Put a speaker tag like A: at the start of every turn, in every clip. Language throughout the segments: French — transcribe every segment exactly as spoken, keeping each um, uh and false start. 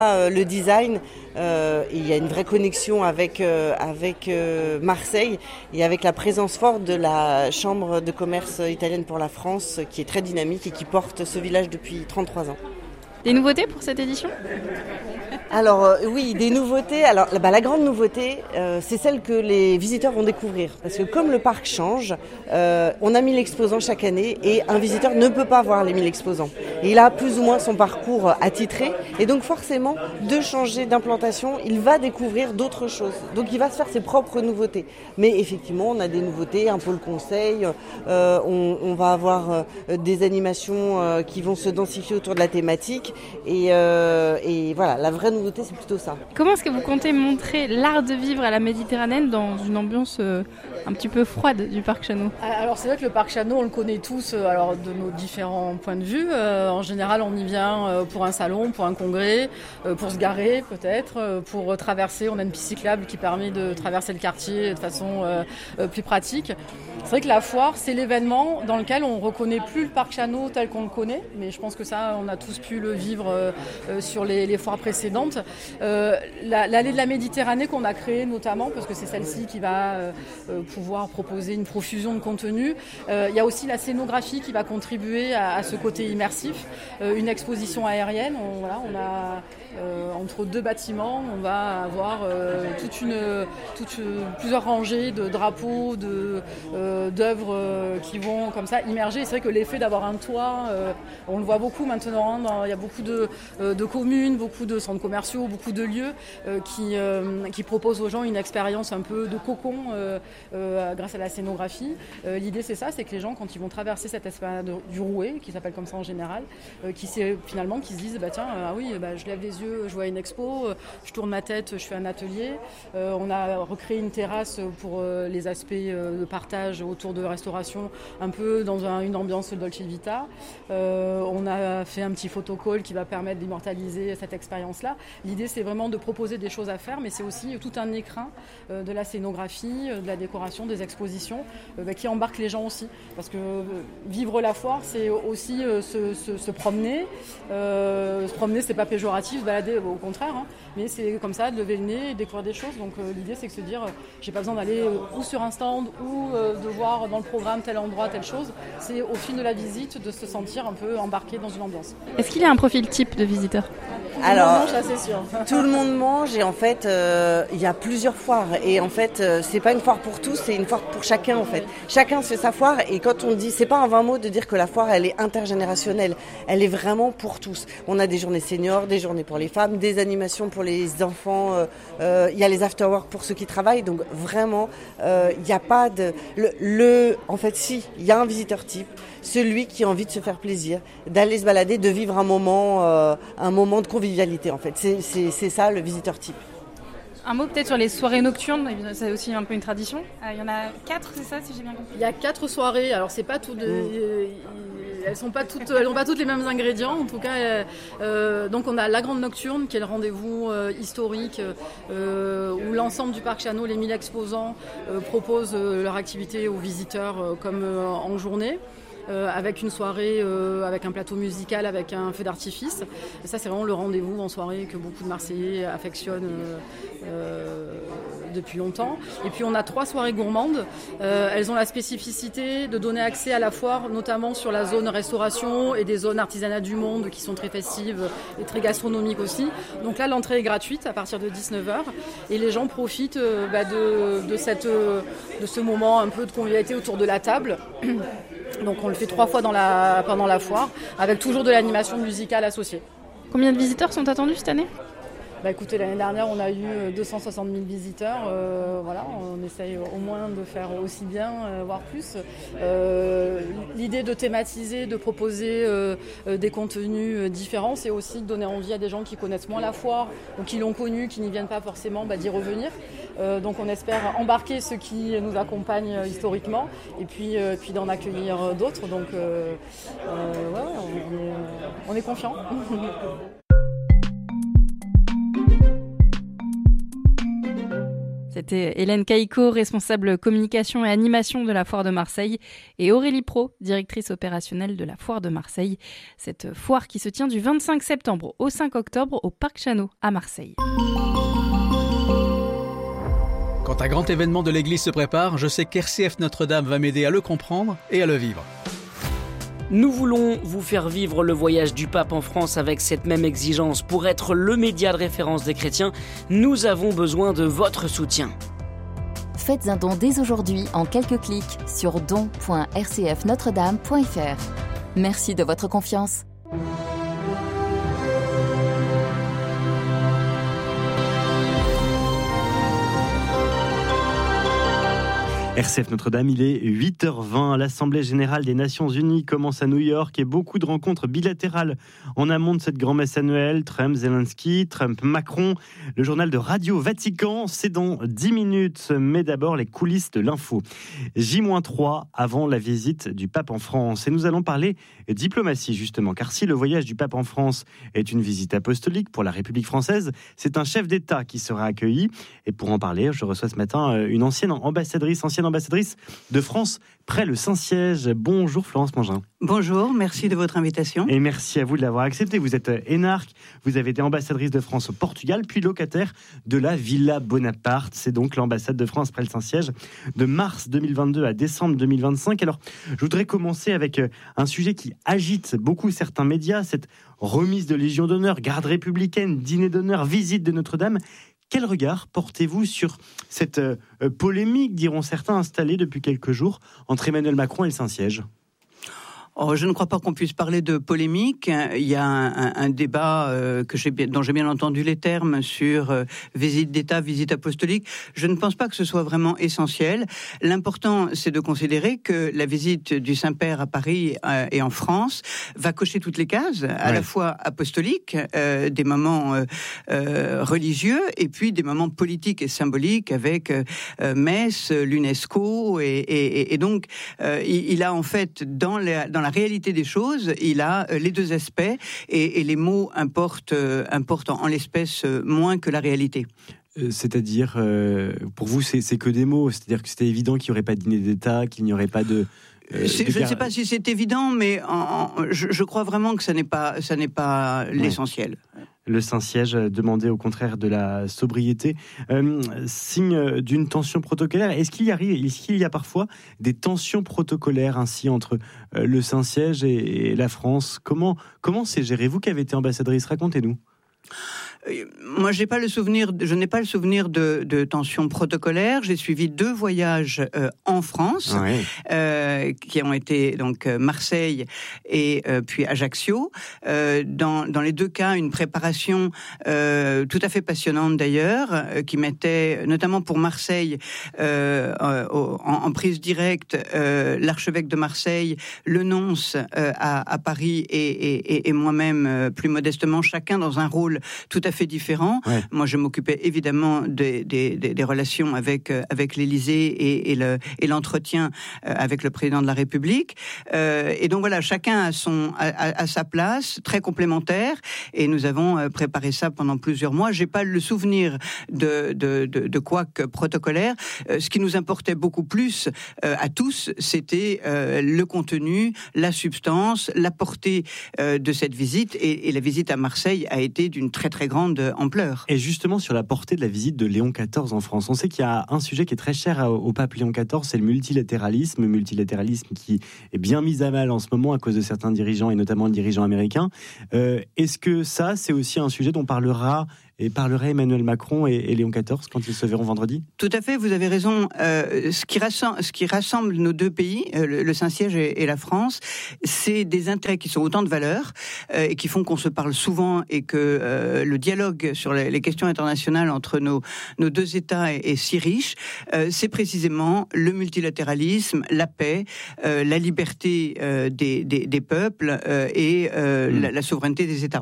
A: Euh, le design, euh, il y a une vraie connexion avec, euh, avec euh, Marseille et avec la présence forte de la Chambre de commerce italienne pour la France qui est très dynamique et qui porte ce village depuis trente-trois ans.
B: Des nouveautés pour cette édition ?
A: Alors euh, oui, des nouveautés. Alors bah, la grande nouveauté, euh, c'est celle que les visiteurs vont découvrir. Parce que comme le parc change, euh, on a mille exposants chaque année et un visiteur ne peut pas voir les mille exposants. Et il a plus ou moins son parcours attitré. Et donc forcément, de changer d'implantation, il va découvrir d'autres choses. Donc il va se faire ses propres nouveautés. Mais effectivement, on a des nouveautés, un pôle conseil. Euh, on, on va avoir euh, des animations euh, qui vont se densifier autour de la thématique. Et, euh, et voilà, la vraie nouveauté, c'est plutôt ça.
B: Comment est-ce que vous comptez montrer l'art de vivre à la Méditerranée dans une ambiance euh, un petit peu froide du parc Chano ?
C: Alors c'est vrai que le parc Chano, on le connaît tous euh, alors, de nos différents points de vue. Euh, en général, on y vient euh, pour un salon, pour un congrès, euh, pour se garer peut-être, euh, pour traverser. On a une piste cyclable qui permet de traverser le quartier de façon euh, euh, plus pratique. C'est vrai que la foire, c'est l'événement dans lequel on ne reconnaît plus le parc Chano tel qu'on le connaît, mais je pense que ça, on a tous pu le vivre euh, euh, sur les, les foires précédentes. Euh, la, l'allée de la Méditerranée qu'on a créée notamment, parce que c'est celle-ci qui va euh, euh, pouvoir proposer une profusion de contenu. Euh, il y a aussi la scénographie qui va contribuer à, à ce côté immersif. Euh, une exposition aérienne, on, voilà, on a euh, entre deux bâtiments, on va avoir euh, toute une, toute, euh, plusieurs rangées de drapeaux, de, euh, d'œuvres euh, qui vont comme ça immerger. C'est vrai que l'effet d'avoir un toit, euh, on le voit beaucoup maintenant, dans, il y a beaucoup de, euh, de communes, beaucoup de centres commerciaux, beaucoup de lieux euh, qui, euh, qui proposent aux gens une expérience un peu de cocon euh, euh, grâce à la scénographie. Euh, l'idée c'est ça, c'est que les gens quand ils vont traverser cette esplanade du Rouet, qui s'appelle comme ça en général, euh, qui c'est finalement qui se disent bah tiens euh, ah oui bah, je lève les yeux, je vois une expo, euh, je tourne ma tête, je fais un atelier. Euh, on a recréé une terrasse pour euh, les aspects euh, de partage autour de restauration, un peu dans un, une ambiance Dolce Vita. Euh, on a fait un petit photocall qui va permettre d'immortaliser cette expérience-là. L'idée, c'est vraiment de proposer des choses à faire, mais c'est aussi tout un écrin euh, de la scénographie, euh, de la décoration, des expositions, euh, bah, qui embarquent les gens aussi. Parce que euh, vivre la foire, c'est aussi euh, se, se, se promener. Euh, se promener, c'est pas péjoratif, se balader, au contraire, hein, mais c'est comme ça, de lever le nez et découvrir des choses. Donc euh, l'idée, c'est que se dire, euh, j'ai pas besoin d'aller euh, ou sur un stand ou euh, de voir dans le programme tel endroit, telle chose. C'est au fil de la visite de se sentir un peu embarqué dans une ambiance.
B: Est-ce qu'il y a un profil type de visiteur ?
A: Alors,
C: mange, c'est sûr.
A: Tout le monde mange et en fait, euh, il y a plusieurs foires. Et en fait, euh, c'est pas une foire pour tous, c'est une foire pour chacun en fait. Chacun se fait sa foire et quand on dit, c'est pas un vain mot de dire que la foire, elle est intergénérationnelle. Elle est vraiment pour tous. On a des journées seniors, des journées pour les femmes, des animations pour les enfants. Euh, euh, il y a les after-work pour ceux qui travaillent. Donc vraiment, euh, il n'y a pas de... Le, le, en fait, si, il y a un visiteur type. Celui qui a envie de se faire plaisir, d'aller se balader, de vivre un moment, euh, un moment de convivialité en fait. C'est, c'est, c'est ça le visiteur type.
B: Un mot peut-être sur les soirées nocturnes, c'est aussi un peu une tradition. Il y en a quatre, c'est ça, si j'ai bien compris ?
C: Il y a quatre soirées, alors c'est pas tout de... Mmh. Elles sont pas toutes, elles n'ont pas toutes les mêmes ingrédients. En tout cas, euh, donc on a la Grande Nocturne qui est le rendez-vous euh, historique euh, où l'ensemble du parc Chano, les mille exposants, euh, proposent euh, leur activité aux visiteurs euh, comme euh, en journée. Euh, avec une soirée, euh, avec un plateau musical, avec un feu d'artifice. Et ça, c'est vraiment le rendez-vous en soirée que beaucoup de Marseillais affectionnent euh, euh, depuis longtemps. Et puis, on a trois soirées gourmandes. Euh, elles ont la spécificité de donner accès à la foire, notamment sur la zone restauration et des zones artisanat du monde qui sont très festives et très gastronomiques aussi. Donc là, l'entrée est gratuite à partir de dix-neuf heures et les gens profitent euh, bah, de, de, cette, euh, de ce moment un peu de convivialité autour de la table. Donc on le fait trois fois dans la, pendant la foire, avec toujours de l'animation musicale associée.
B: Combien de visiteurs sont attendus cette année ?
C: Bah écoutez, l'année dernière, on a eu deux cent soixante mille visiteurs. Euh, voilà, on essaye au moins de faire aussi bien, euh, voire plus. Euh, l'idée de thématiser, de proposer euh, des contenus différents, c'est aussi de donner envie à des gens qui connaissent moins la foire ou qui l'ont connue, qui n'y viennent pas forcément, bah, d'y revenir. Euh, donc on espère embarquer ceux qui nous accompagnent historiquement et puis, euh, puis d'en accueillir d'autres. Donc euh, euh, ouais, on est, on est confiants.
B: Cette C'était Hélène Caïco, responsable communication et animation de la Foire de Marseille, et Aurélie Pro, directrice opérationnelle de la Foire de Marseille. Cette foire qui se tient du vingt-cinq septembre au cinq octobre au Parc Chano à Marseille.
D: Quand un grand événement de l'église se prépare, je sais qu'R C F Notre-Dame va m'aider à le comprendre et à le vivre.
E: Nous voulons vous faire vivre le voyage du pape en France avec cette même exigence. Pour être le média de référence des chrétiens, nous avons besoin de votre soutien.
F: Faites un don dès aujourd'hui en quelques clics sur don point r c f notre dame point f r. Merci de votre confiance.
G: R C F Notre-Dame, il est huit heures vingt. L'Assemblée Générale des Nations Unies commence à New York et beaucoup de rencontres bilatérales en amont de cette grand-messe annuelle. Trump-Zelensky, Trump-Macron. Le journal de Radio Vatican, c'est dans dix minutes. Mais d'abord, les coulisses de l'info. J trois avant la visite du pape en France. Et nous allons parler diplomatie, justement. Car si le voyage du pape en France est une visite apostolique pour la République française, c'est un chef d'État qui sera accueilli. Et pour en parler, je reçois ce matin une ancienne ambassadrice, ancienne ambassadrice de France près le Saint-Siège. Bonjour Florence Mangin.
H: Bonjour, merci de votre invitation.
G: Et merci à vous de l'avoir accepté. Vous êtes énarque, vous avez été ambassadrice de France au Portugal, puis locataire de la Villa Bonaparte. C'est donc l'ambassade de France près le Saint-Siège de mars deux mille vingt-deux à décembre deux mille vingt-cinq. Alors, je voudrais commencer avec un sujet qui agite beaucoup certains médias, cette remise de Légion d'honneur, garde républicaine, dîner d'honneur, visite de Notre-Dame. Quel regard portez-vous sur cette euh, polémique, diront certains, installée depuis quelques jours entre Emmanuel Macron et le Saint-Siège ?
H: Oh, je ne crois pas qu'on puisse parler de polémique. Il y a un, un, un débat euh, que j'ai bien, dont j'ai bien entendu les termes sur euh, visite d'État, visite apostolique. Je ne pense pas que ce soit vraiment essentiel. L'important, c'est de considérer que la visite du Saint-Père à Paris euh, et en France va cocher toutes les cases, à ouais. la fois apostoliques, euh, des moments euh, euh, religieux, et puis des moments politiques et symboliques avec euh, Metz, l'UNESCO, et, et, et donc euh, il, il a en fait dans la, dans la réalité des choses, il a les deux aspects et, et les mots importent, euh, importent en, en l'espèce euh, moins que la réalité.
G: Euh, c'est-à-dire, euh, pour vous, c'est, c'est que des mots. C'est-à-dire que c'était évident qu'il n'y aurait pas de dîner d'État, qu'il n'y aurait pas de...
H: Euh, je gar... ne sais pas si c'est évident, mais en, en, je, je crois vraiment que ça n'est pas, ça n'est pas ouais. l'essentiel.
G: Le Saint-Siège demandait au contraire de la sobriété. Euh, signe d'une tension protocolaire. Est-ce qu'il y a, est-ce qu'il y a parfois des tensions protocolaires ainsi entre euh, le Saint-Siège et, et la France ? Comment, comment c'est géré ? Vous qui avez été ambassadrice, racontez-nous.
H: Moi, j'ai pas le souvenir, je n'ai pas le souvenir de, de tensions protocolaires. J'ai suivi deux voyages euh, en France, oui. euh, qui ont été donc Marseille et euh, puis Ajaccio. Euh, dans, dans les deux cas, une préparation euh, tout à fait passionnante d'ailleurs, euh, qui mettait notamment pour Marseille euh, en, en prise directe euh, l'archevêque de Marseille, le nonce euh, à, à Paris et, et, et moi-même euh, plus modestement, chacun dans un rôle tout à fait différent. Ouais. Moi, je m'occupais évidemment des, des, des, des relations avec, euh, avec l'Élysée et, et, le, et l'entretien euh, avec le président de la République. Euh, et donc voilà, chacun a, son, a, a sa place, très complémentaire, et nous avons euh, préparé ça pendant plusieurs mois. J'ai pas le souvenir de, de, de, de quoi que protocolaire. Euh, ce qui nous importait beaucoup plus euh, à tous, c'était euh, le contenu, la substance, la portée euh, de cette visite, et, et la visite à Marseille a été d'une très très grande ampleur.
G: Et justement sur la portée de la visite de Léon quatorze en France, on sait qu'il y a un sujet qui est très cher au pape Léon quatorze, c'est le multilatéralisme, multilatéralisme qui est bien mis à mal en ce moment à cause de certains dirigeants et notamment le dirigeant américain. Euh, est-ce que ça, c'est aussi un sujet dont parlera et parlerait Emmanuel Macron et, et Léon quatorze quand ils se verront vendredi ?
H: Tout à fait, vous avez raison. Euh, ce, qui rassemble, ce qui rassemble nos deux pays, euh, le, le Saint-Siège et, et la France, c'est des intérêts qui sont autant de valeurs euh, et qui font qu'on se parle souvent et que euh, le dialogue sur les, les questions internationales entre nos, nos deux États est, est si riche. Euh, c'est précisément le multilatéralisme, la paix, euh, la liberté euh, des, des, des peuples euh, et euh, mmh. la, la souveraineté des États.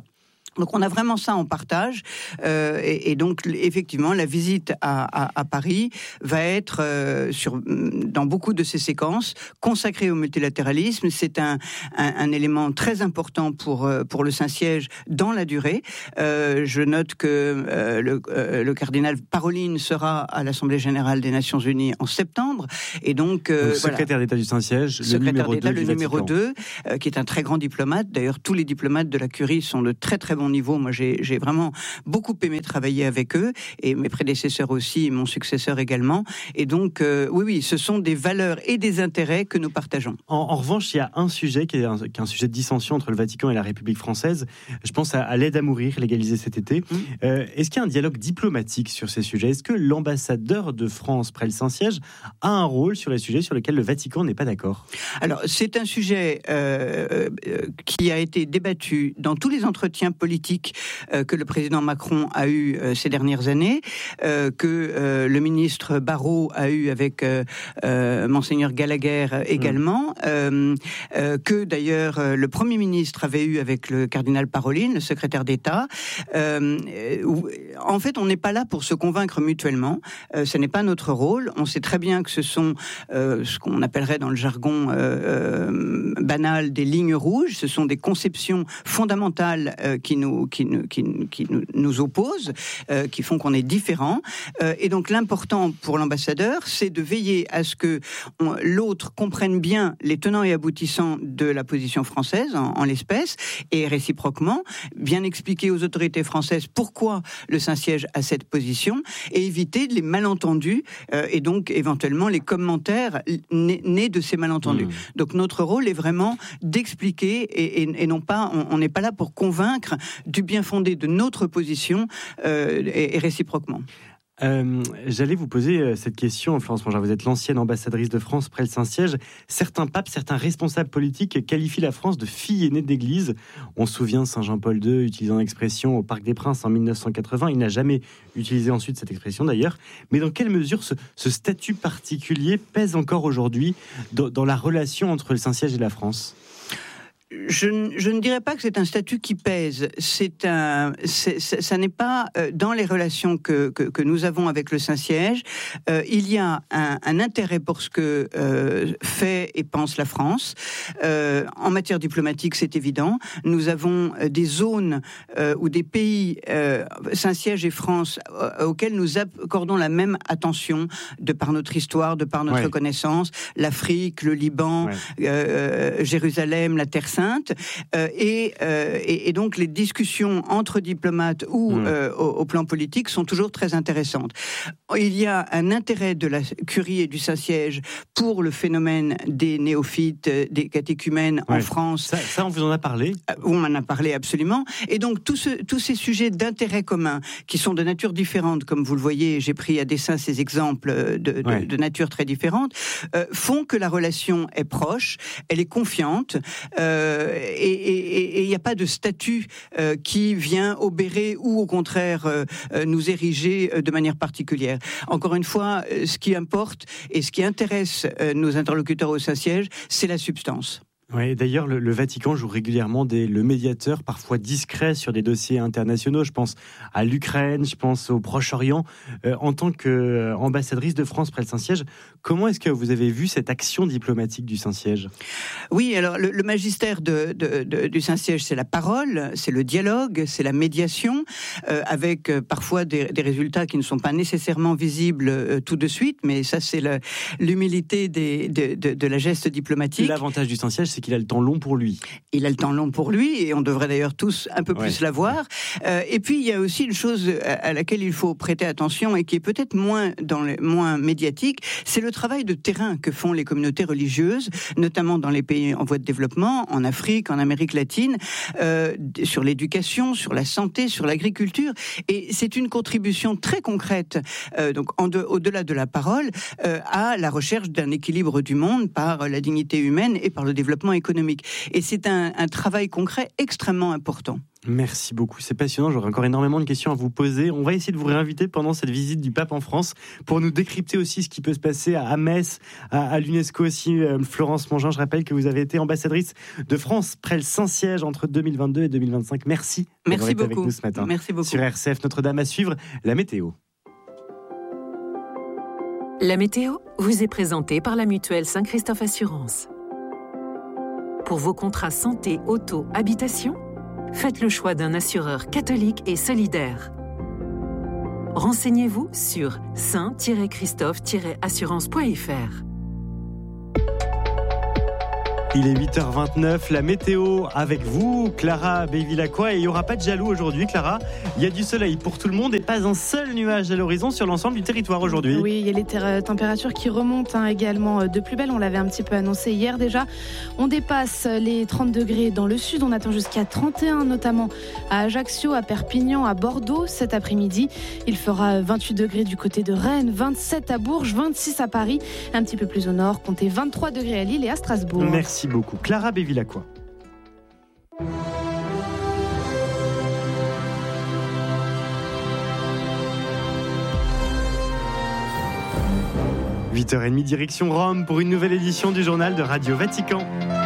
H: Donc on a vraiment ça en partage euh, et, et donc effectivement la visite à, à, à Paris va être euh, sur, dans beaucoup de ces séquences consacrée au multilatéralisme. C'est un, un, un élément très important pour, pour le Saint-Siège dans la durée. Euh, je note que euh, le, euh, le cardinal Parolin sera à l'Assemblée générale des Nations Unies en septembre et donc, euh,
G: donc secrétaire voilà. d'État du Saint-Siège, le
H: secrétaire
G: numéro
H: d'État,
G: deux
H: le numéro deux, euh, qui est un très grand diplomate. D'ailleurs, tous les diplomates de la Curie sont de très très bon niveau. Moi, j'ai, j'ai vraiment beaucoup aimé travailler avec eux, et mes prédécesseurs aussi, et mon successeur également. Et donc, euh, oui, oui, ce sont des valeurs et des intérêts que nous partageons.
G: En, en revanche, il y a un sujet qui est un, qui est un sujet de dissension entre le Vatican et la République française. Je pense à, à l'aide à mourir, légalisée cet été. Mmh. Euh, est-ce qu'il y a un dialogue diplomatique sur ces sujets ? Est-ce que l'ambassadeur de France près le Saint-Siège a un rôle sur les sujets sur lesquels le Vatican n'est pas d'accord ?
H: Alors, c'est un sujet euh, euh, qui a été débattu dans tous les entretiens politiques euh, que le président Macron a eu euh, ces dernières années, euh, que euh, le ministre Barrot a eu avec euh, euh, Monseigneur Gallagher également, mmh. euh, euh, que d'ailleurs euh, le Premier ministre avait eu avec le cardinal Parolin, le secrétaire d'État. Euh, où, en fait, on n'est pas là pour se convaincre mutuellement, euh, ce n'est pas notre rôle. On sait très bien que ce sont euh, ce qu'on appellerait dans le jargon euh, euh, banal des lignes rouges, ce sont des conceptions fondamentales euh, qui nous qui qui, qui nous, nous opposent, euh, qui font qu'on est différents. Euh, et donc l'important pour l'ambassadeur, c'est de veiller à ce que on, l'autre comprenne bien les tenants et aboutissants de la position française, en, en l'espèce, et réciproquement, bien expliquer aux autorités françaises pourquoi le Saint-Siège a cette position, et éviter les malentendus, euh, et donc éventuellement les commentaires nés, nés de ces malentendus. Mmh. Donc notre rôle est vraiment d'expliquer, et, et, et non pas, on n'est pas là pour convaincre du bien fondé de notre position euh, et, et réciproquement.
G: Euh, j'allais vous poser cette question, Florence Mangin. Vous êtes l'ancienne ambassadrice de France près le Saint-Siège. Certains papes, certains responsables politiques qualifient la France de fille aînée d'Église. On se souvient de Saint Jean-Paul deux utilisant l'expression au Parc des Princes en mille neuf cent quatre-vingts. Il n'a jamais utilisé ensuite cette expression d'ailleurs. Mais dans quelle mesure ce, ce statut particulier pèse encore aujourd'hui dans, dans la relation entre le Saint-Siège et la France ?
H: Je, je ne dirais pas que c'est un statut qui pèse. C'est un, c'est, c'est, ça n'est pas euh, dans les relations que, que, que nous avons avec le Saint-Siège. Euh, il y a un, un intérêt pour ce que euh, fait et pense la France. Euh, en matière diplomatique, c'est évident. Nous avons des zones euh, ou des pays, euh, Saint-Siège et France, euh, auxquels nous accordons la même attention de par notre histoire, de par notre ouais. connaissance. L'Afrique, le Liban, ouais. euh, Jérusalem, la Terre Sainte. Euh, et, euh, et, et donc les discussions entre diplomates ou mmh. euh, au, au plan politique sont toujours très intéressantes. Il y a un intérêt de la Curie et du Saint-Siège pour le phénomène des néophytes, des catéchumènes ouais. en France.
G: Ça, ça, on vous en a parlé ?
H: On en a parlé absolument. Et donc tous ce, tous ces sujets d'intérêt commun qui sont de nature différente, comme vous le voyez, j'ai pris à dessein ces exemples de, de, ouais. de nature très différente, euh, font que la relation est proche, elle est confiante. Euh, et il n'y a pas de statut euh, qui vient obérer ou au contraire euh, nous ériger de manière particulière. Encore une fois, ce qui importe et ce qui intéresse euh, nos interlocuteurs au Saint-Siège, c'est la substance.
G: Oui, d'ailleurs, le, le Vatican joue régulièrement des, le médiateur, parfois discret, sur des dossiers internationaux. Je pense à l'Ukraine, je pense au Proche-Orient. Euh, en tant qu'ambassadrice de France près le Saint-Siège, comment est-ce que vous avez vu cette action diplomatique du Saint-Siège ?
H: Oui, alors le, le magistère de, de, de, du Saint-Siège, c'est la parole, c'est le dialogue, c'est la médiation, euh, avec euh, parfois des, des résultats qui ne sont pas nécessairement visibles euh, tout de suite, mais ça, c'est le, l'humilité des, de, de, de la geste diplomatique.
G: L'avantage du Saint-Siège, c'est qu'il a le temps long pour lui.
H: Il a le temps long pour lui, et on devrait d'ailleurs tous un peu plus ouais. l'avoir. Euh, et puis, il y a aussi une chose à laquelle il faut prêter attention, et qui est peut-être moins, dans les, moins médiatique, c'est le travail de terrain que font les communautés religieuses, notamment dans les pays en voie de développement, en Afrique, en Amérique latine, euh, sur l'éducation, sur la santé, sur l'agriculture. Et c'est une contribution très concrète, euh, donc en de, au-delà de la parole, euh, à la recherche d'un équilibre du monde par la dignité humaine et par le développement économique. Et c'est un, un travail concret extrêmement important.
G: Merci beaucoup, c'est passionnant. J'aurais encore énormément de questions à vous poser. On va essayer de vous réinviter pendant cette visite du pape en France pour nous décrypter aussi ce qui peut se passer à Metz, à, à l'UNESCO aussi. Euh, Florence Mongin, je rappelle que vous avez été ambassadrice de France près le Saint-Siège entre deux mille vingt-deux et deux mille vingt-cinq. Merci.
H: Merci beaucoup.
G: Avec nous ce matin.
H: Merci beaucoup.
G: Sur R C F Notre-Dame, à suivre la météo.
I: La météo vous est présentée par la mutuelle Saint-Christophe Assurance. Pour vos contrats santé, auto, habitation, faites le choix d'un assureur catholique et solidaire. Renseignez-vous sur saint tiret christophe tiret assurance point f r.
G: Il est huit heures vingt-neuf, la météo avec vous, Clara Bevilacqua, et il n'y aura pas de jaloux aujourd'hui, Clara. Il y a du soleil pour tout le monde et pas un seul nuage à l'horizon sur l'ensemble du territoire aujourd'hui.
J: Oui, il y a les ter- températures qui remontent hein, également de plus belle. On l'avait un petit peu annoncé hier déjà. On dépasse les trente degrés dans le sud. On attend jusqu'à trente et un, notamment à Ajaccio, à Perpignan, à Bordeaux cet après-midi. Il fera vingt-huit degrés du côté de Rennes, vingt-sept à Bourges, vingt-six à Paris. Un petit peu plus au nord, comptez vingt-trois degrés à Lille et à Strasbourg.
G: Merci beaucoup. Clara Bevilacqua. huit heures trente, direction Rome pour une nouvelle édition du journal de Radio Vatican.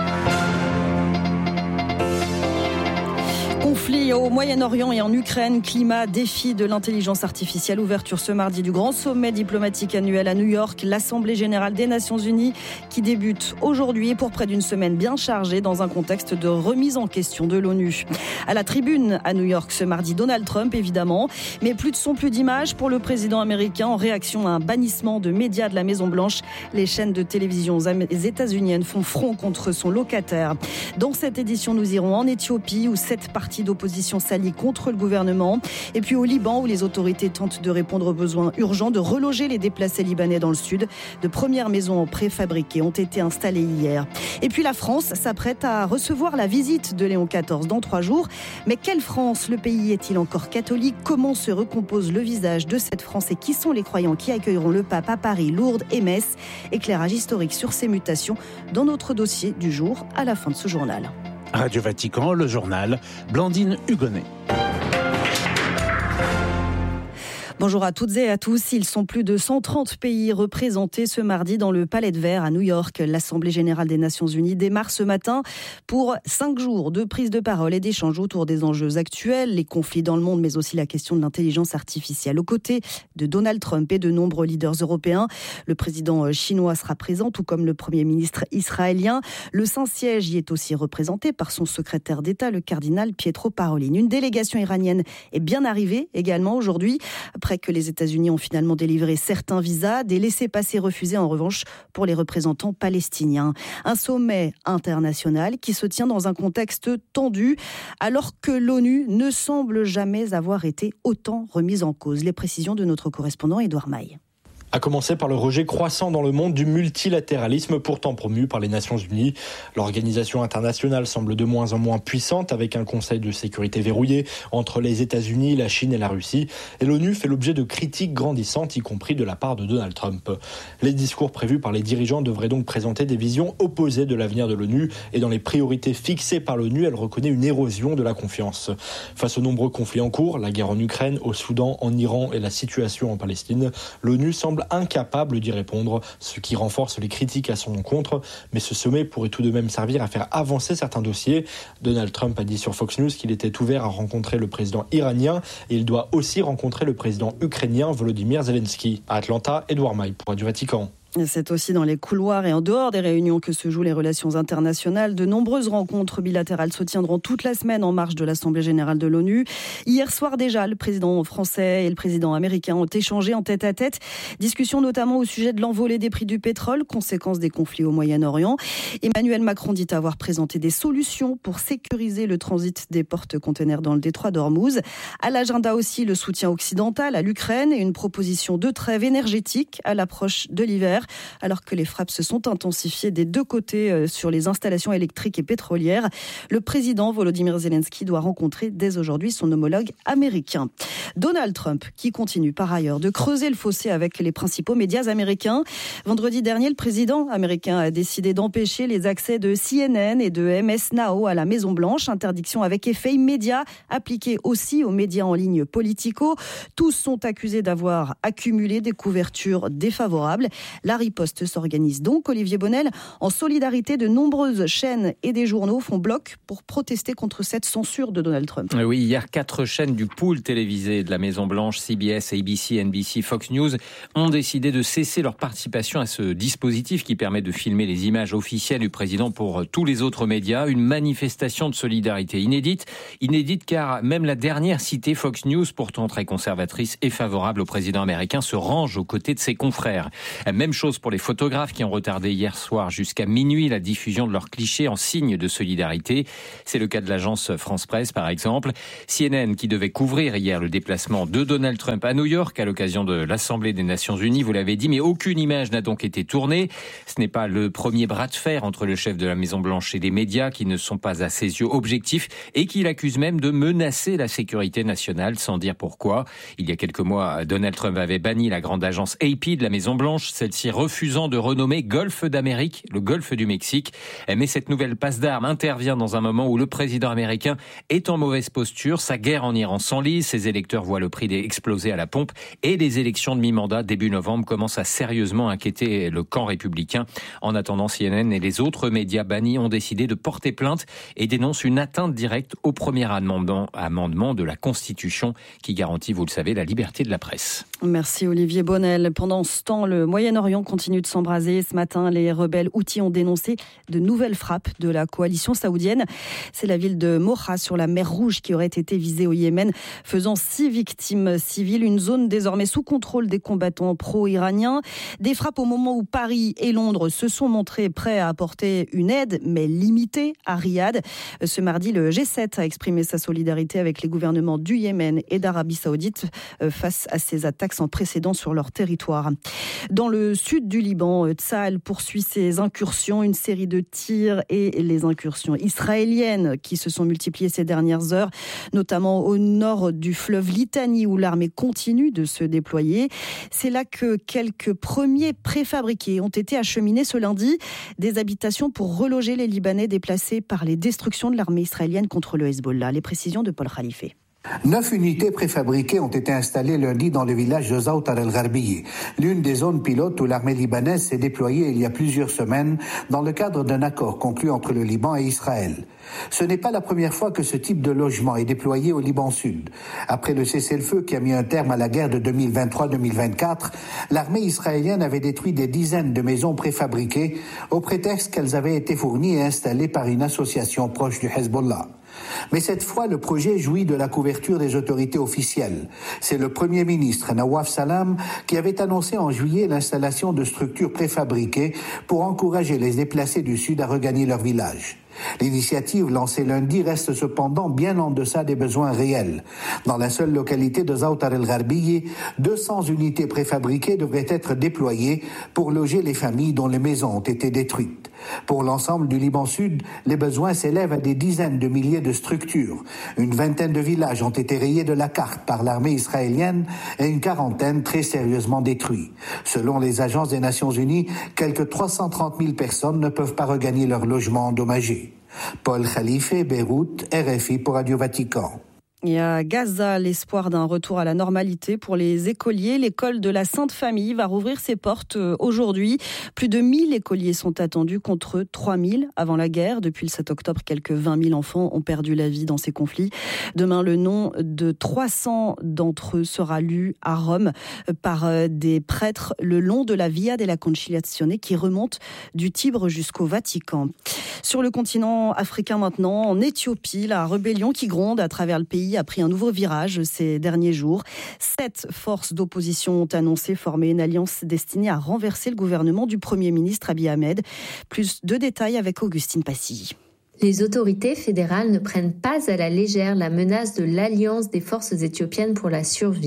K: Conflit au Moyen-Orient et en Ukraine, climat, défi de l'intelligence artificielle, ouverture ce mardi du grand sommet diplomatique annuel à New York, l'Assemblée générale des Nations unies qui débute aujourd'hui pour près d'une semaine bien chargée dans un contexte de remise en question de l'ONU. À la tribune à New York ce mardi, Donald Trump évidemment, mais plus de son, plus d'images pour le président américain en réaction à un bannissement de médias de la Maison-Blanche. Les chaînes de télévision états-uniennes font front contre son locataire. Dans cette édition, nous irons en Éthiopie où sept partis d'opposition s'allient contre le gouvernement. Et puis au Liban où les autorités tentent de répondre aux besoins urgents de reloger les déplacés libanais dans le sud. De premières maisons préfabriquées ont été installées hier. Et puis la France s'apprête à recevoir la visite de Léon quatorze dans trois jours. Mais quelle France? Le pays est-il encore catholique? Comment se recompose le visage de cette France et qui sont les croyants qui accueilleront le pape à Paris, Lourdes et Metz? Éclairage historique sur ces mutations dans notre dossier du jour à la fin de ce journal.
L: Radio Vatican, le journal, Blandine Hugonnet.
K: Bonjour à toutes et à tous. Ils sont plus de cent trente pays représentés ce mardi dans le Palais de Verre à New York. L'Assemblée générale des Nations unies démarre ce matin pour cinq jours de prise de parole et d'échanges autour des enjeux actuels, les conflits dans le monde, mais aussi la question de l'intelligence artificielle. Aux côtés de Donald Trump et de nombreux leaders européens, le président chinois sera présent, tout comme le premier ministre israélien. Le Saint-Siège y est aussi représenté par son secrétaire d'État, le cardinal Pietro Parolin. Une délégation iranienne est bien arrivée également aujourd'hui, après que les États-Unis ont finalement délivré certains visas, des laissez-passer refusés en revanche pour les représentants palestiniens. Un sommet international qui se tient dans un contexte tendu, alors que l'ONU ne semble jamais avoir été autant remise en cause. Les précisions de notre correspondant Édouard Maille.
M: À commencer par le rejet croissant dans le monde du multilatéralisme pourtant promu par les Nations Unies. L'organisation internationale semble de moins en moins puissante avec un conseil de sécurité verrouillé entre les États-Unis, la Chine et la Russie. Et l'ONU fait l'objet de critiques grandissantes, y compris de la part de Donald Trump. Les discours prévus par les dirigeants devraient donc présenter des visions opposées de l'avenir de l'ONU. Et dans les priorités fixées par l'ONU, elle reconnaît une érosion de la confiance. Face aux nombreux conflits en cours, la guerre en Ukraine, au Soudan, en Iran et la situation en Palestine, l'ONU semble incapable d'y répondre, ce qui renforce les critiques à son encontre. Mais ce sommet pourrait tout de même servir à faire avancer certains dossiers. Donald Trump a dit sur Fox News qu'il était ouvert à rencontrer le président iranien et il doit aussi rencontrer le président ukrainien Volodymyr Zelensky. À Atlanta, Édouard Maille pour Radio Vatican.
K: C'est aussi dans les couloirs et en dehors des réunions que se jouent les relations internationales. De nombreuses rencontres bilatérales se tiendront toute la semaine en marge de l'Assemblée générale de l'ONU. Hier soir déjà, le président français et le président américain ont échangé en tête-à-tête. Discussion notamment au sujet de l'envolée des prix du pétrole, conséquence des conflits au Moyen-Orient. Emmanuel Macron dit avoir présenté des solutions pour sécuriser le transit des porte-containers dans le détroit d'Ormuz. À l'agenda aussi le soutien occidental à l'Ukraine et une proposition de trêve énergétique à l'approche de l'hiver. hier, alors que les frappes se sont intensifiées des deux côtés sur les installations électriques et pétrolières. Le président Volodymyr Zelensky doit rencontrer dès aujourd'hui son homologue américain. Donald Trump, qui continue par ailleurs de creuser le fossé avec les principaux médias américains. Vendredi dernier, le président américain a décidé d'empêcher les accès de C N N et de M S Now à la Maison-Blanche. Interdiction avec effet immédiat, appliquée aussi aux médias en ligne Politico. Tous sont accusés d'avoir accumulé des couvertures défavorables. La riposte s'organise donc, Olivier Bonnel, en solidarité. De nombreuses chaînes et des journaux font bloc pour protester contre cette censure de Donald Trump.
N: Oui, hier, quatre chaînes du pool télévisé de la Maison-Blanche, C B S, A B C, N B C, Fox News, ont décidé de cesser leur participation à ce dispositif qui permet de filmer les images officielles du président pour tous les autres médias. Une manifestation de solidarité inédite. Inédite car même la dernière citée, Fox News, pourtant très conservatrice et favorable au président américain, se range aux côtés de ses confrères. Même chose pour les photographes qui ont retardé hier soir jusqu'à minuit la diffusion de leurs clichés en signe de solidarité. C'est le cas de l'agence France Presse, par exemple. C N N qui devait couvrir hier le déplacement de Donald Trump à New York à l'occasion de l'Assemblée des Nations Unies, vous l'avez dit, mais aucune image n'a donc été tournée. Ce n'est pas le premier bras de fer entre le chef de la Maison-Blanche et les médias qui ne sont pas à ses yeux objectifs et qui l'accusent même de menacer la sécurité nationale sans dire pourquoi. Il y a quelques mois, Donald Trump avait banni la grande agence A P de la Maison-Blanche, celle-ci refusant de renommer Golfe d'Amérique, le Golfe du Mexique. Mais cette nouvelle passe d'armes intervient dans un moment où le président américain est en mauvaise posture. Sa guerre en Iran s'enlise, ses électeurs voient le prix exploser à la pompe et les élections de mi-mandat début novembre commencent à sérieusement inquiéter le camp républicain. En attendant, C N N et les autres médias bannis ont décidé de porter plainte et dénoncent une atteinte directe au premier amendement, amendement de la Constitution qui garantit, vous le savez, la liberté de la presse.
K: Merci Olivier Bonnel. Pendant ce temps, le Moyen-Orient continue de s'embraser. Ce matin, les rebelles houthis ont dénoncé de nouvelles frappes de la coalition saoudienne. C'est la ville de Mocha sur la mer Rouge qui aurait été visée au Yémen, faisant six victimes civiles. Une zone désormais sous contrôle des combattants pro-iraniens. Des frappes au moment où Paris et Londres se sont montrés prêts à apporter une aide, mais limitée, à Riyad. Ce mardi, le G sept a exprimé sa solidarité avec les gouvernements du Yémen et d'Arabie Saoudite face à ces attaques sans précédent sur leur territoire. Dans le sud du Liban, Tsahal poursuit ses incursions, une série de tirs et les incursions israéliennes qui se sont multipliées ces dernières heures, notamment au nord du fleuve Litani où l'armée continue de se déployer. C'est là que quelques premiers préfabriqués ont été acheminés ce lundi, des habitations pour reloger les Libanais déplacés par les destructions de l'armée israélienne contre le Hezbollah. Les précisions de Paul Khalife.
O: Neuf unités préfabriquées ont été installées lundi dans le village de Zawtar el-Gharbiyi, l'une des zones pilotes où l'armée libanaise s'est déployée il y a plusieurs semaines dans le cadre d'un accord conclu entre le Liban et Israël. Ce n'est pas la première fois que ce type de logement est déployé au Liban Sud. Après le cessez-le-feu qui a mis un terme à la guerre de deux mille vingt-trois deux mille vingt-quatre, l'armée israélienne avait détruit des dizaines de maisons préfabriquées au prétexte qu'elles avaient été fournies et installées par une association proche du Hezbollah. Mais cette fois, le projet jouit de la couverture des autorités officielles. C'est le Premier ministre Nawaf Salam qui avait annoncé en juillet l'installation de structures préfabriquées pour encourager les déplacés du Sud à regagner leur village. L'initiative lancée lundi reste cependant bien en deçà des besoins réels. Dans la seule localité de Zawtar el-Gharbiyi, deux cents unités préfabriquées devraient être déployées pour loger les familles dont les maisons ont été détruites. Pour l'ensemble du Liban Sud, les besoins s'élèvent à des dizaines de milliers de structures. Une vingtaine de villages ont été rayés de la carte par l'armée israélienne et une quarantaine très sérieusement détruits. Selon les agences des Nations Unies, quelques trois cent trente mille personnes ne peuvent pas regagner leur logement endommagé. Paul Khalife, Beyrouth, R F I pour Radio Vatican.
K: Et à Gaza, l'espoir d'un retour à la normalité pour les écoliers. L'école de la Sainte Famille va rouvrir ses portes aujourd'hui. Plus de mille écoliers sont attendus contre trois mille avant la guerre. Depuis le sept octobre, quelques vingt mille enfants ont perdu la vie dans ces conflits. Demain, le nom de trois cents d'entre eux sera lu à Rome par des prêtres le long de la Via della Conciliazione qui remonte du Tibre jusqu'au Vatican. Sur le continent africain maintenant, en Éthiopie, la rébellion qui gronde à travers le pays a pris un nouveau virage ces derniers jours. Sept forces d'opposition ont annoncé former une alliance destinée à renverser le gouvernement du Premier ministre Abiy Ahmed. Plus de détails avec Augustine Passy.
P: Les autorités fédérales ne prennent pas à la légère la menace de l'alliance des forces éthiopiennes pour la survie.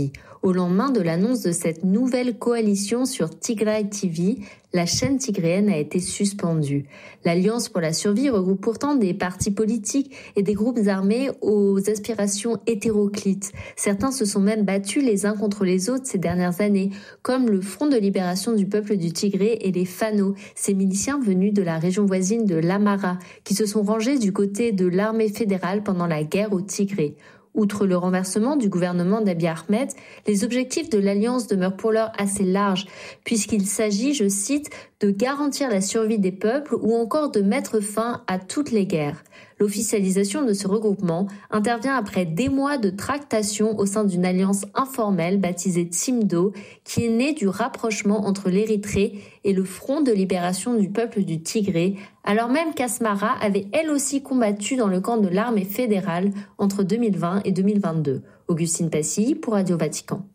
P: Au lendemain de l'annonce de cette nouvelle coalition sur Tigray T V, la chaîne tigréenne a été suspendue. L'Alliance pour la survie regroupe pourtant des partis politiques et des groupes armés aux aspirations hétéroclites. Certains se sont même battus les uns contre les autres ces dernières années, comme le Front de libération du peuple du Tigré et les Fano, ces miliciens venus de la région voisine de l'Amhara, qui se sont rangés du côté de l'armée fédérale pendant la guerre au Tigré. Outre le renversement du gouvernement d'Abiy Ahmed, les objectifs de l'Alliance demeurent pour l'heure assez larges, puisqu'il s'agit, je cite, de garantir la survie des peuples ou encore de mettre fin à toutes les guerres. L'officialisation de ce regroupement intervient après des mois de tractations au sein d'une alliance informelle baptisée Tsimdo, qui est née du rapprochement entre l'Érythrée et le Front de libération du peuple du Tigré, alors même qu'Asmara avait elle aussi combattu dans le camp de l'armée fédérale entre deux mille vingt et deux mille vingt-deux. Augustine Passy pour Radio Vatican.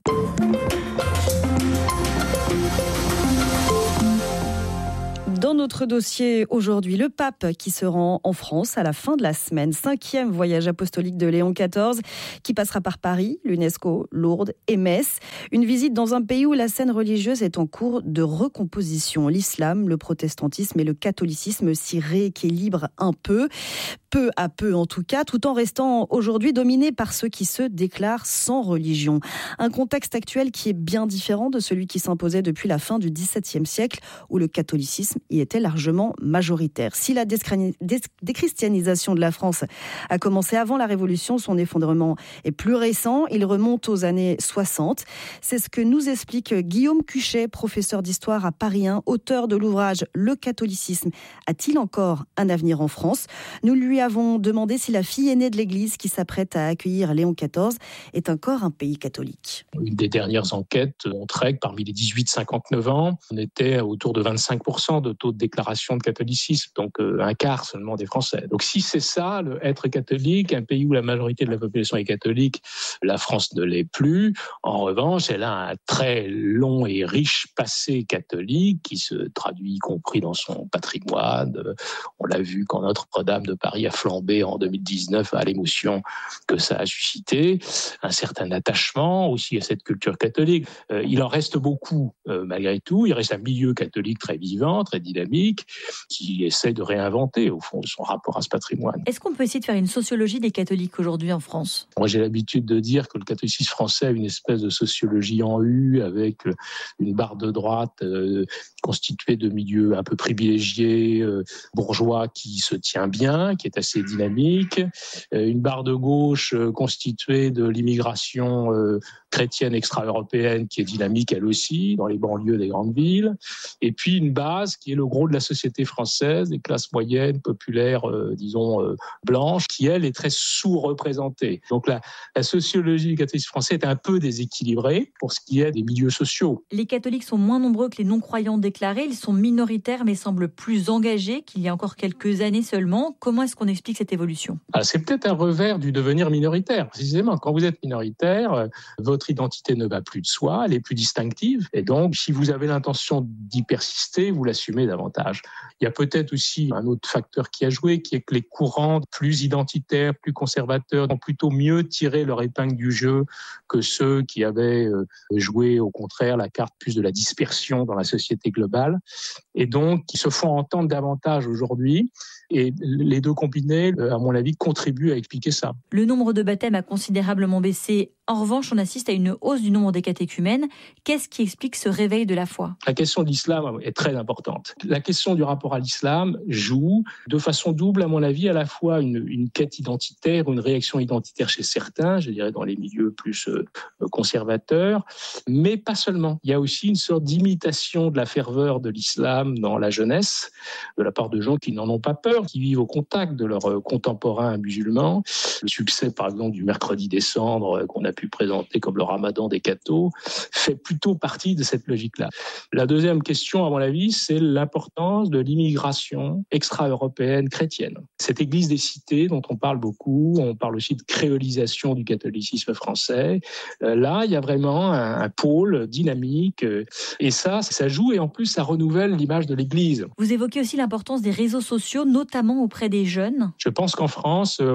K: Dans notre dossier aujourd'hui, le pape qui se rend en France à la fin de la semaine. Cinquième voyage apostolique de Léon quatorze qui passera par Paris, l'UNESCO, Lourdes et Metz. Une visite dans un pays où la scène religieuse est en cours de recomposition. L'islam, le protestantisme et le catholicisme s'y rééquilibrent un peu, peu à peu en tout cas, tout en restant aujourd'hui dominé par ceux qui se déclarent sans religion. Un contexte actuel qui est bien différent de celui qui s'imposait depuis la fin du dix-septième siècle où le catholicisme y était largement majoritaire. Si la déchristianisation de la France a commencé avant la Révolution, son effondrement est plus récent. Il remonte aux années soixante. C'est ce que nous explique Guillaume Cuchet, professeur d'histoire à Paris un, auteur de l'ouvrage « Le catholicisme a-t-il encore un avenir en France ?» Nous lui avons demandé si la fille aînée de l'Église qui s'apprête à accueillir Léon quatorze est encore un pays catholique.
Q: Une des dernières enquêtes montrait que parmi les dix-huit à cinquante-neuf ans, on était autour de vingt-cinq pour cent de taux de déclaration de catholicisme, donc euh, un quart seulement des Français. Donc si c'est ça, le être catholique, un pays où la majorité de la population est catholique, la France ne l'est plus. En revanche, elle a un très long et riche passé catholique qui se traduit y compris dans son patrimoine. On l'a vu quand Notre-Dame de Paris a flambé en deux mille dix-neuf à l'émotion que ça a suscité, un certain attachement aussi à cette culture catholique. Euh, il en reste beaucoup euh, malgré tout. Il reste un milieu catholique très vivant, très dynamique, qui essaie de réinventer au fond son rapport à ce patrimoine.
R: Est-ce qu'on peut essayer de faire une sociologie des catholiques aujourd'hui en France ?
Q: Moi j'ai l'habitude de dire que le catholicisme français a une espèce de sociologie en U, avec une barre de droite euh, constituée de milieux un peu privilégiés, euh, bourgeois qui se tient bien, qui est assez dynamique, euh, une barre de gauche euh, constituée de l'immigration euh, chrétienne extra-européenne qui est dynamique elle aussi, dans les banlieues des grandes villes, et puis une base qui est le gros de la société française, des classes moyennes, populaires, euh, disons, euh, blanches, qui elle est très sous-représentée. Donc la, la sociologie du catholicisme français est un peu déséquilibrée pour ce qui est des milieux sociaux.
R: Les catholiques sont moins nombreux que les non-croyants déclarés, ils sont minoritaires mais semblent plus engagés qu'il y a encore quelques années seulement. Comment est-ce qu'on explique cette évolution ?
Q: Alors, c'est peut-être un revers du devenir minoritaire. Précisément, quand vous êtes minoritaire, euh, votre identité ne va plus de soi, elle est plus distinctive. Et donc, si vous avez l'intention d'y persister, vous l'assumez davantage. Il y a peut-être aussi un autre facteur qui a joué, qui est que les courants plus identitaires, plus conservateurs, ont plutôt mieux tiré leur épingle du jeu que ceux qui avaient euh, joué, au contraire, la carte plus de la dispersion dans la société globale. Et donc, ils se font entendre davantage aujourd'hui. Et les deux combinés, à mon avis, contribuent à expliquer ça.
R: Le nombre de baptêmes a considérablement baissé. En revanche, on assiste à une hausse du nombre des catéchumènes. Qu'est-ce qui explique ce réveil de la foi ?
Q: La question de l'islam est très importante. La question du rapport à l'islam joue de façon double, à mon avis, à la fois une, une quête identitaire, une réaction identitaire chez certains, je dirais dans les milieux plus euh, conservateurs, mais pas seulement. Il y a aussi une sorte d'imitation de la ferveur de l'islam dans la jeunesse, de la part de gens qui n'en ont pas peur, qui vivent au contact de leurs contemporains musulmans. Le succès, par exemple, du mercredi des cendres, qu'on a pu présenter comme le ramadan des cathos, fait plutôt partie de cette logique-là. La deuxième question, à mon avis, c'est l'importance de l'immigration extra-européenne chrétienne. Cette église des cités dont on parle beaucoup, on parle aussi de créolisation du catholicisme français. Là, il y a vraiment un, un pôle dynamique, et ça, ça joue, et en plus, ça renouvelle l'image de l'église.
R: Vous évoquez aussi l'importance des réseaux sociaux, notamment auprès des jeunes.
Q: Je pense qu'en France,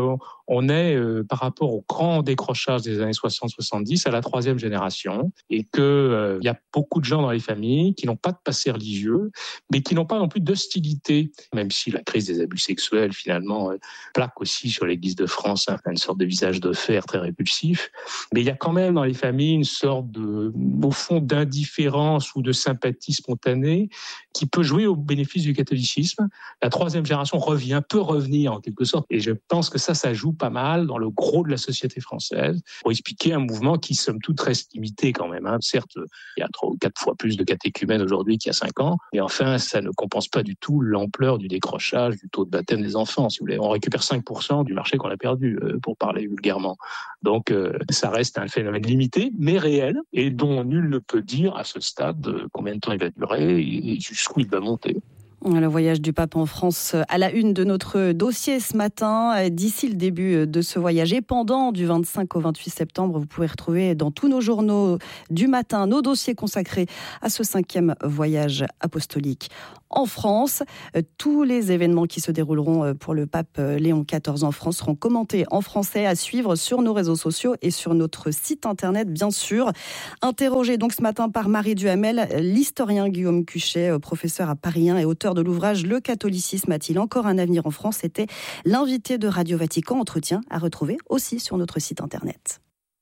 Q: on est, euh, par rapport au grand décrochage des années soixante soixante-dix, à la troisième génération, et qu'il euh, y a beaucoup de gens dans les familles qui n'ont pas de passé religieux, mais qui n'ont pas non plus d'hostilité, même si la crise des abus sexuels, finalement, euh, plaque aussi sur l'Église de France hein, une sorte de visage de fer très répulsif. Mais il y a quand même dans les familles une sorte de, au fond, d'indifférence ou de sympathie spontanée qui peut jouer au bénéfice du catholicisme. La troisième génération revient, peut revenir en quelque sorte, et je pense que ça, ça joue pas mal dans le gros de la société française pour expliquer un mouvement qui, somme toute, reste limité quand même. Hein. Certes, il y a trois ou quatre fois plus de catéchumènes aujourd'hui qu'il y a cinq ans, mais enfin, ça ne compense pas du tout l'ampleur du décrochage, du taux de baptême des enfants. Si vous voulez, on récupère cinq pour cent du marché qu'on a perdu, euh, pour parler vulgairement. Donc, euh, ça reste un phénomène limité, mais réel, et dont nul ne peut dire à ce stade euh, combien de temps il va durer et jusqu'où il va monter.
K: Le voyage du pape en France à la une de notre dossier ce matin. D'ici le début de ce voyage et pendant du vingt-cinq au vingt-huit septembre, vous pouvez retrouver dans tous nos journaux du matin nos dossiers consacrés à ce cinquième voyage apostolique en France. Tous les événements qui se dérouleront pour le pape Léon quatorze en France seront commentés en français à suivre sur nos réseaux sociaux et sur notre site internet, bien sûr. Interrogé donc ce matin par Marie Duhamel, l'historien Guillaume Cuchet, professeur à Paris un et auteur de l'ouvrage « Le catholicisme a-t-il encore un avenir en France ?» était l'invité de Radio Vatican. Entretien à retrouver aussi sur notre site internet.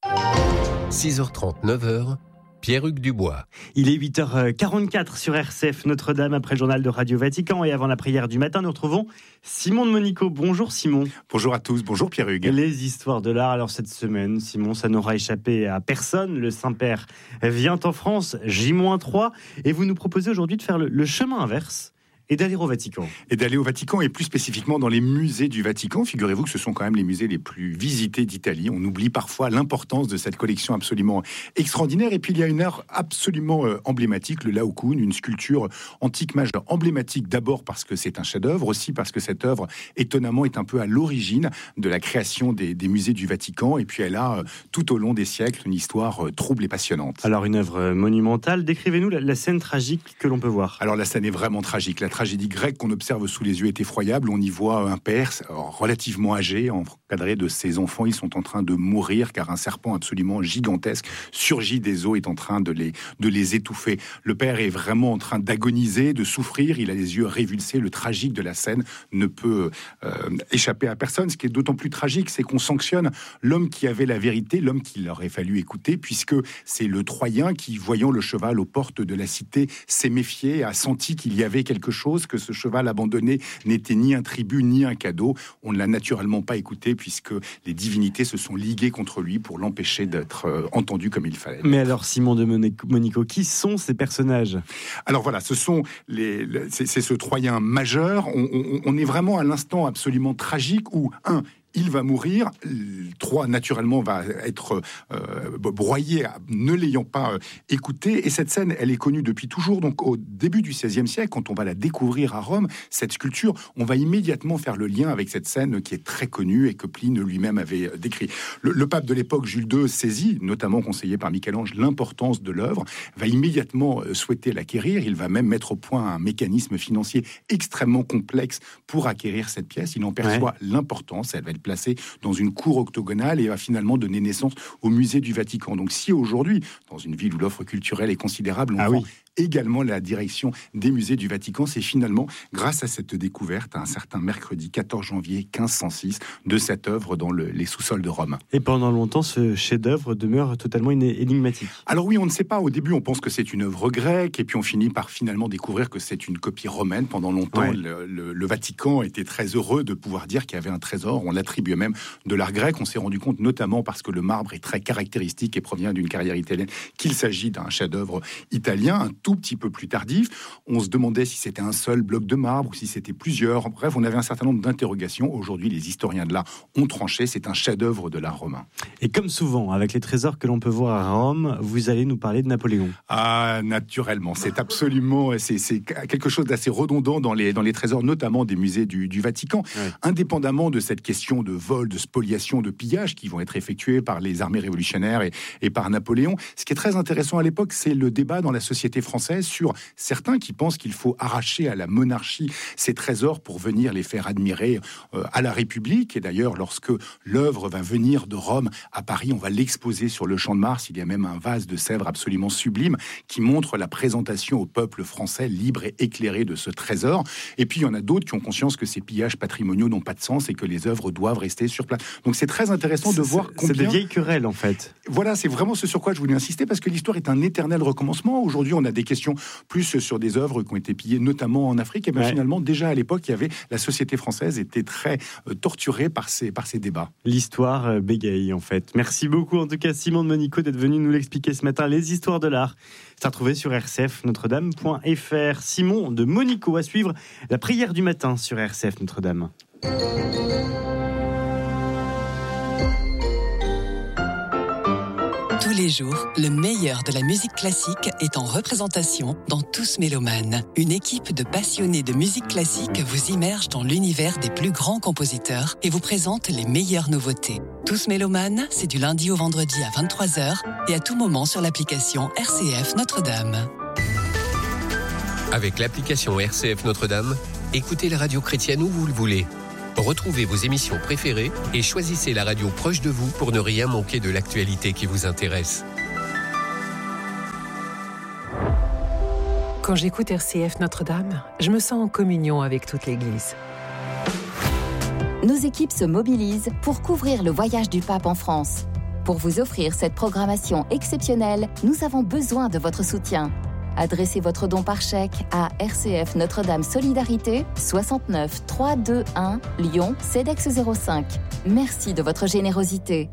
S: six heures trente, neuf heures, Pierre-Hugues Dubois.
G: Il est huit heures quarante-quatre sur R C F Notre-Dame après le journal de Radio Vatican et avant la prière du matin, nous retrouvons Simon de Monico. Bonjour Simon.
T: Bonjour à tous, bonjour Pierre-Hugues.
G: Les histoires de l'art, alors cette semaine, Simon, ça n'aura échappé à personne. Le Saint-Père vient en France, J trois, et vous nous proposez aujourd'hui de faire le, le chemin inverse. Et d'aller au Vatican.
T: Et d'aller au Vatican, et plus spécifiquement dans les musées du Vatican. Figurez-vous que ce sont quand même les musées les plus visités d'Italie. On oublie parfois l'importance de cette collection absolument extraordinaire. Et puis il y a une art absolument emblématique, le Laocoon, une sculpture antique majeure emblématique d'abord parce que c'est un chef-d'œuvre, aussi parce que cette œuvre, étonnamment, est un peu à l'origine de la création des, des musées du Vatican. Et puis elle a, tout au long des siècles, une histoire trouble et passionnante.
G: Alors une œuvre monumentale. Décrivez-nous la, la scène tragique que l'on peut voir.
T: Alors la scène est vraiment tragique. La tragédie grecque qu'on observe sous les yeux est effroyable. On y voit un père relativement âgé, encadré de ses enfants. Ils sont en train de mourir car un serpent absolument gigantesque surgit des eaux, est en train de les, de les étouffer. Le père est vraiment en train d'agoniser, de souffrir. Il a les yeux révulsés. Le tragique de la scène ne peut euh, échapper à personne. Ce qui est d'autant plus tragique, c'est qu'on sanctionne l'homme qui avait la vérité, l'homme qu'il aurait fallu écouter, puisque c'est le Troyen qui, voyant le cheval aux portes de la cité, s'est méfié, a senti qu'il y avait quelque chose, que ce cheval abandonné n'était ni un tribut ni un cadeau. On ne l'a naturellement pas écouté puisque les divinités se sont liguées contre lui pour l'empêcher d'être euh, entendu comme il fallait.
G: Mais alors Simon de Monico, qui sont ces personnages ?
T: Alors voilà, ce sont les, les c'est, c'est ce Troyen majeur. On, on, on est vraiment à l'instant absolument tragique où un il va mourir. Trois, naturellement, va être euh, broyé, ne l'ayant pas euh, écouté. Et cette scène, elle est connue depuis toujours. Donc, au début du seizième siècle, quand on va la découvrir à Rome, cette sculpture, on va immédiatement faire le lien avec cette scène qui est très connue et que Pline lui-même avait décrit. Le, le pape de l'époque, Jules deux, saisit, notamment conseillé par Michel-Ange, l'importance de l'œuvre, va immédiatement souhaiter l'acquérir. Il va même mettre au point un mécanisme financier extrêmement complexe pour acquérir cette pièce. Il en perçoit ouais. l'importance. Elle va être placée dans une cour octogonale et va finalement donner naissance au musée du Vatican. Donc si aujourd'hui, dans une ville où l'offre culturelle est considérable, on ah prend oui. également la direction des musées du Vatican, c'est finalement grâce à cette découverte, à un certain mercredi quatorze janvier quinze cent six, de cette œuvre dans le, les sous-sols de Rome.
G: Et pendant longtemps, ce chef-d'œuvre demeure totalement énigmatique.
T: Alors oui, on ne sait pas. Au début, on pense que c'est une œuvre grecque, et puis on finit par finalement découvrir que c'est une copie romaine. Pendant longtemps, ouais. le, le, le Vatican était très heureux de pouvoir dire qu'il y avait un trésor. On l'attribuait même de l'art grec. On s'est rendu compte, notamment parce que le marbre est très caractéristique et provient d'une carrière italienne, qu'il s'agit d'un chef-d'œuvre italien, un tout petit peu plus tardif. On se demandait si c'était un seul bloc de marbre ou si c'était plusieurs. Bref, on avait un certain nombre d'interrogations. Aujourd'hui, les historiens de l'art ont tranché. C'est un chef-d'œuvre de l'art romain.
G: Et comme souvent, avec les trésors que l'on peut voir à Rome, vous allez nous parler de Napoléon.
T: Ah, naturellement. C'est absolument... C'est, c'est quelque chose d'assez redondant dans les, dans les trésors, notamment des musées du, du Vatican. Ouais. Indépendamment de cette question de vol, de spoliation, de pillage qui vont être effectués par les armées révolutionnaires et, et par Napoléon, ce qui est très intéressant à l'époque, c'est le débat dans la société française française sur certains qui pensent qu'il faut arracher à la monarchie ses trésors pour venir les faire admirer euh, à la République. Et d'ailleurs, lorsque l'œuvre va venir de Rome à Paris, on va l'exposer sur le Champ de Mars. Il y a même un vase de Sèvres absolument sublime qui montre la présentation au peuple français libre et éclairé de ce trésor. Et puis, il y en a d'autres qui ont conscience que ces pillages patrimoniaux n'ont pas de sens et que les œuvres doivent rester sur place. Donc, c'est très intéressant de voir combien...
G: C'est des vieilles querelles, en fait.
T: Voilà, c'est vraiment ce sur quoi je voulais insister, parce que l'histoire est un éternel recommencement. Aujourd'hui, on a des questions plus sur des œuvres qui ont été pillées, notamment en Afrique. Et bien, ouais. finalement, déjà à l'époque, il y avait la société française était très euh, torturée par ces, par ces débats.
G: L'histoire euh, bégaye, en fait. Merci beaucoup, en tout cas, Simon de Monico, d'être venu nous l'expliquer ce matin. Les histoires de l'art, c'est à retrouver sur r c f notre dame point f r. Simon de Monico, à suivre la prière du matin sur R C F Notre-Dame.
U: Tous les jours, le meilleur de la musique classique est en représentation dans Tous Mélomanes. Une équipe de passionnés de musique classique vous immerge dans l'univers des plus grands compositeurs et vous présente les meilleures nouveautés. Tous Mélomanes, c'est du lundi au vendredi à vingt-trois heures et à tout moment sur l'application R C F Notre-Dame.
S: Avec l'application R C F Notre-Dame, écoutez la radio chrétienne où vous le voulez. Retrouvez vos émissions préférées et choisissez la radio proche de vous pour ne rien manquer de l'actualité qui vous intéresse.
I: Quand j'écoute R C F Notre-Dame, je me sens en communion avec toute l'Église.
F: Nos équipes se mobilisent pour couvrir le voyage du pape en France. Pour vous offrir cette programmation exceptionnelle, nous avons besoin de votre soutien. Adressez votre don par chèque à R C F Notre-Dame Solidarité, soixante-neuf trois cent vingt-et-un Lyon, CEDEX zéro cinq. Merci de votre générosité.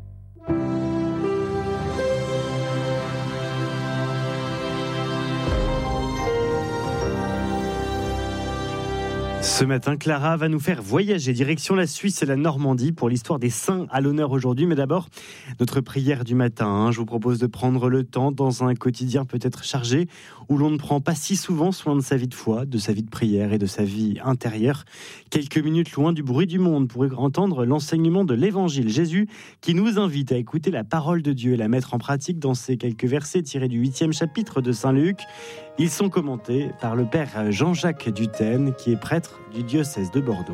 G: Ce matin, Clara va nous faire voyager direction la Suisse et la Normandie pour l'histoire des saints à l'honneur aujourd'hui. Mais d'abord, notre prière du matin. Hein. Je vous propose de prendre le temps dans un quotidien peut-être chargé où l'on ne prend pas si souvent soin de sa vie de foi, de sa vie de prière et de sa vie intérieure. Quelques minutes loin du bruit du monde pour entendre l'enseignement de l'Évangile. Jésus qui nous invite à écouter la parole de Dieu et la mettre en pratique dans ces quelques versets tirés du huitième chapitre de Saint Luc. Ils sont commentés par le père Jean-Jacques Dutène, qui est prêtre du diocèse de Bordeaux.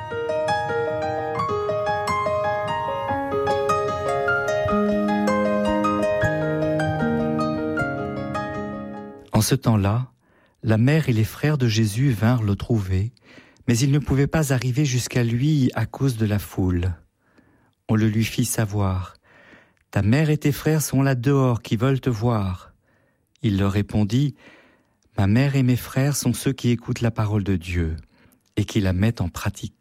V: En ce temps-là, la mère et les frères de Jésus vinrent le trouver, mais ils ne pouvaient pas arriver jusqu'à lui à cause de la foule. On le lui fit savoir. « Ta mère et tes frères sont là dehors qui veulent te voir. » Il leur répondit, « Ma mère et mes frères sont ceux qui écoutent la parole de Dieu et qui la mettent en pratique. »